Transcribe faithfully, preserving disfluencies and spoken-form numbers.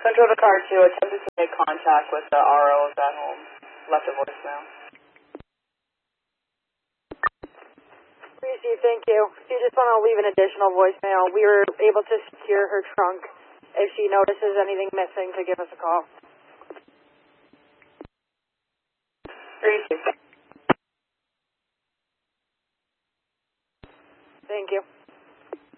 Control to car two, attempted to make contact with the R O of that home. Left a voicemail. Receive, thank you. If you just want to leave an additional voicemail, we were able to secure her trunk. If she notices anything missing, to give us a call. Receive.